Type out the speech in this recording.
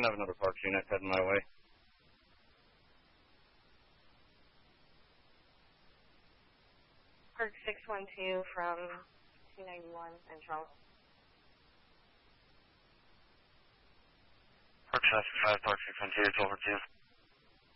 can have another park unit heading my way. Park 612 from 291 and Charles. Park 5, Park 612, it's over to you.